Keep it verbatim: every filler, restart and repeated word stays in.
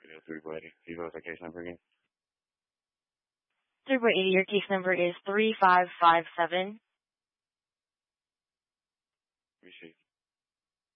three four eighty. Can you go with the case number again? three four eighty, your case number is three five five seven. Appreciate it.